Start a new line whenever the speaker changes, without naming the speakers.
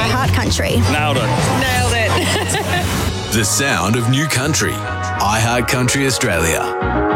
iHeart Country.
Nailed it.
Nailed it.
The sound of new country. iHeart Country Australia.